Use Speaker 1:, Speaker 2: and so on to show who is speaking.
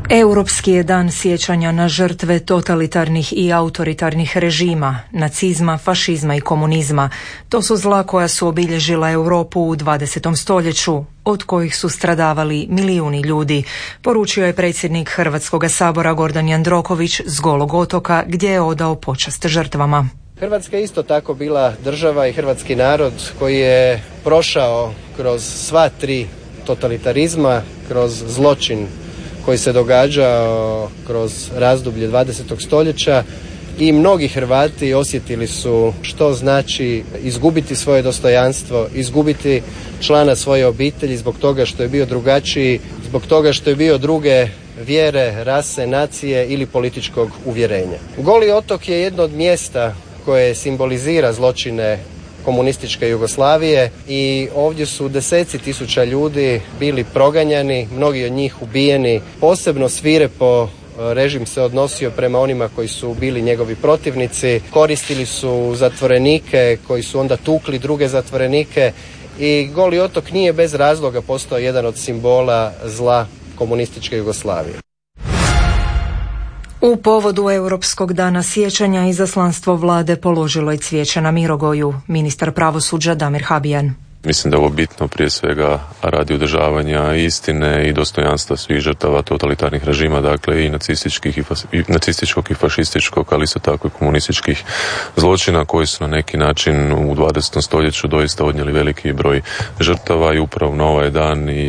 Speaker 1: Europski je dan sjećanja na žrtve totalitarnih i autoritarnih režima, nacizma, fašizma i komunizma. To su zla koja su obilježila Europu u 20. stoljeću, od kojih su stradavali milijuni ljudi, poručio je predsjednik Hrvatskog sabora Gordan Jandroković s Golog otoka, gdje je odao počast žrtvama.
Speaker 2: Hrvatska je isto tako bila država i hrvatski narod koji je prošao kroz sva tri totalitarizma, kroz zločin koji se događao kroz razdoblje 20. stoljeća i mnogi Hrvati osjetili su što znači izgubiti svoje dostojanstvo, izgubiti člana svoje obitelji zbog toga što je bio drugačiji, zbog toga što je bio druge vjere, rase, nacije ili političkog uvjerenja. Goli otok je jedno od mjesta koje simbolizira zločine komunističke Jugoslavije i ovdje su deseci tisuća ljudi bili proganjani, mnogi od njih ubijeni. Posebno svirepo režim se odnosio prema onima koji su bili njegovi protivnici, koristili su zatvorenike koji su onda tukli druge zatvorenike i Goli otok nije bez razloga postao jedan od simbola zla komunističke Jugoslavije.
Speaker 1: U povodu Europskog dana sjećanja izaslanstvo vlade položilo je cvijeće na Mirogoju, ministar pravosuđa Damir Habijan.
Speaker 3: Mislim da je ovo bitno prije svega radi održavanja istine i dostojanstva svih žrtava totalitarnih režima, dakle i nacističkog i fašističkog, ali isto tako i komunističkih zločina koji su na neki način u 20. stoljeću doista odnijeli veliki broj žrtava i upravo na ovaj dan i